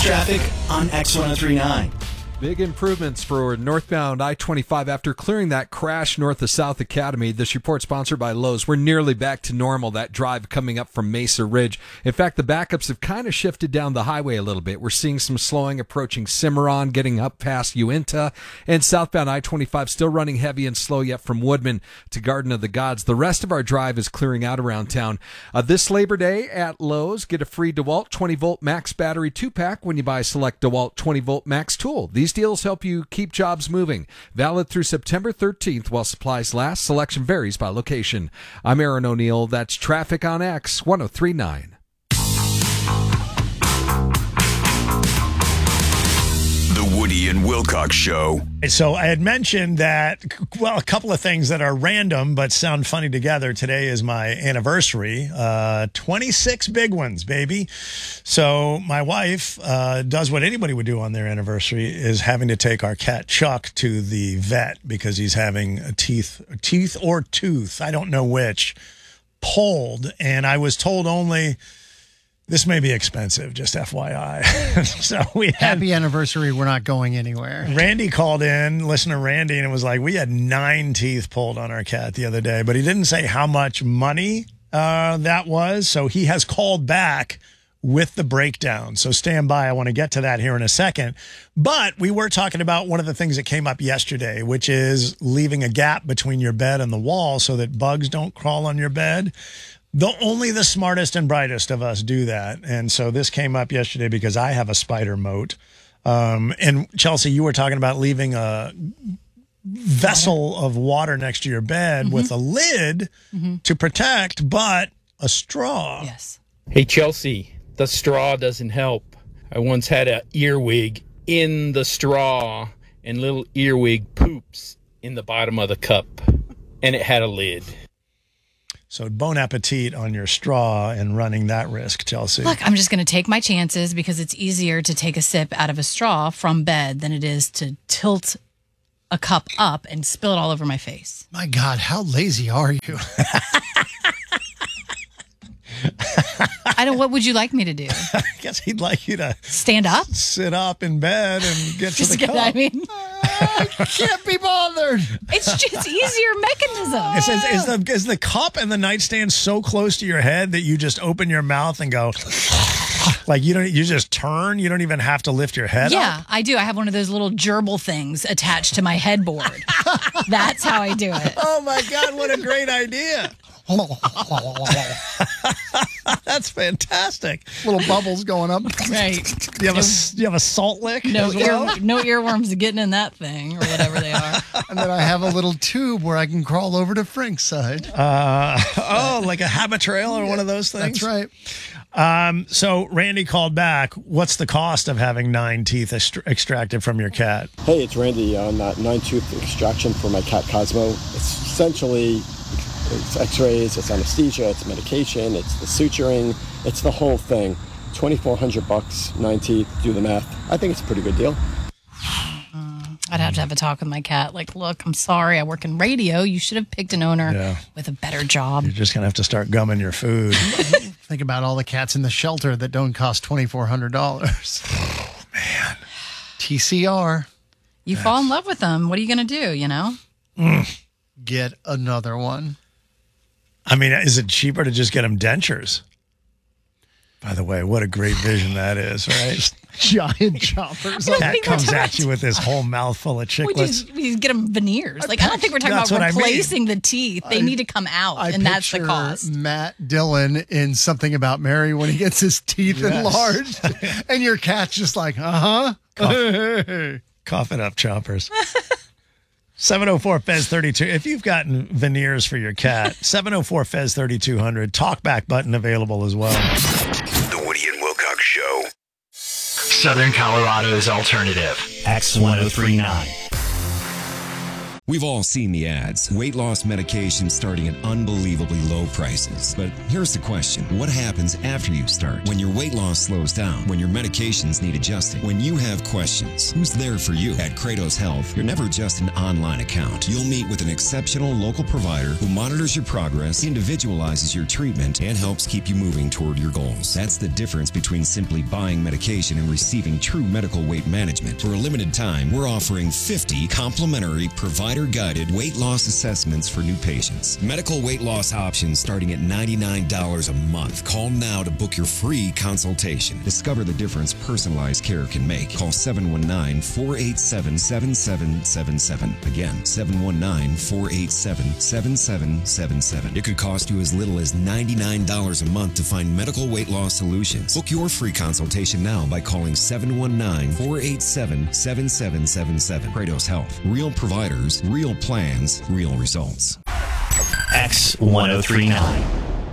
traffic on X1039. Big improvements for northbound I-25 after clearing that crash north of South Academy. This report sponsored by Lowe's. We're nearly back to normal, that drive coming up from Mesa Ridge. In fact, the backups have kind of shifted down the highway a little bit. We're seeing some slowing approaching Cimarron, getting up past Uinta, and southbound I-25 still running heavy and slow yet from Woodman to Garden of the Gods. The rest of our drive is clearing out around town. This Labor Day at Lowe's, get a free DeWalt 20-volt max battery 2-pack when you buy a select DeWalt 20-volt max tool. These deals help you keep jobs moving. Valid through September 13th while supplies last. Selection varies by location. I'm Aaron O'Neill. That's traffic on X 1039. The Woody and Wilcox Show. So I had mentioned that, well, a couple of things that are random but sound funny together. Today is my anniversary. 26 big ones, baby. So my wife does what anybody would do on their anniversary, is having to take our cat Chuck to the vet because he's having a teeth or tooth, I don't know which, pulled. And I was told only... This may be expensive, just FYI. So we had happy anniversary. We're not going anywhere. Randy called in, listen to Randy, and it was like, we had 9 teeth pulled on our cat the other day, but he didn't say how much money that was. So he has called back with the breakdown. So stand by. I want to get to that here in a second. But we were talking about one of the things that came up yesterday, which is leaving a gap between your bed and the wall so that bugs don't crawl on your bed. Only the smartest and brightest of us do that. And so this came up yesterday because I have a spider moat. And Chelsea, you were talking about leaving a vessel of water next to your bed with a lid to protect, but a straw. Yes. Hey, Chelsea, the straw doesn't help. I once had an earwig in the straw, and little earwig poops in the bottom of the cup, and it had a lid. So bon appetit on your straw and running that risk, Chelsea. Look, I'm just going to take my chances because it's easier to take a sip out of a straw from bed than it is to tilt a cup up and spill it all over my face. My God, how lazy are you? What would you like me to do? I guess he'd like you to stand up, sit up in bed, and get to the cup. I mean, I can't be bothered. It's just easier mechanism. It says, is the cup and the nightstand so close to your head that you just open your mouth and go, like you just turn? You don't even have to lift your head up? Yeah, I do. I have one of those little gerbil things attached to my headboard. That's how I do it. Oh my God, what a great idea. That's fantastic. Little bubbles going up. Right. Do you have a salt lick? No, as well? no earworms getting in that thing or whatever they are. And then I have a little tube where I can crawl over to Frank's side. Like a Habitrail or one of those things? That's right. So Randy called back. What's the cost of having 9 teeth extracted from your cat? Hey, it's Randy on that 9-tooth extraction for my cat Cosmo. It's essentially... It's x-rays, it's anesthesia, it's medication, it's the suturing, it's the whole thing. $2,400, 9 teeth, do the math. I think it's a pretty good deal. I'd have to have a talk with my cat. Like, look, I'm sorry, I work in radio. You should have picked an owner with a better job. You're just going to have to start gumming your food. Think about all the cats in the shelter that don't cost $2,400. Oh, man. TCR. You fall in love with them. What are you going to do, you know? Get another one. I mean, is it cheaper to just get them dentures? By the way, what a great vision that is, right? Giant choppers. Cat comes at you with this whole mouthful of chiclets. We get them veneers. I don't think we're talking about replacing the teeth. They need to come out, and that's the cost. Matt Dillon in Something About Mary when he gets his teeth enlarged, and your cat's just like, Cough it up, choppers. 704-FEZ-32. If you've gotten veneers for your cat, 704-FEZ-3200. Talkback button available as well. The Woody and Wilcox Show. Southern Colorado's alternative. X1039. We've all seen the ads. Weight loss medication starting at unbelievably low prices. But here's the question. What happens after you start? When your weight loss slows down? When your medications need adjusting? When you have questions? Who's there for you? At Kratos Health, you're never just an online account. You'll meet with an exceptional local provider who monitors your progress, individualizes your treatment, and helps keep you moving toward your goals. That's the difference between simply buying medication and receiving true medical weight management. For a limited time, we're offering 50 complimentary provider-guided weight loss assessments for new patients. Medical weight loss options starting at $99 a month. Call now to book your free consultation. Discover the difference personalized care can make. Call 719-487-7777. Again, 719-487-7777. It could cost you as little as $99 a month to find medical weight loss solutions. Book your free consultation now by calling 719-487-7777. Kratos Health. Real providers, real plans, real results. X1039.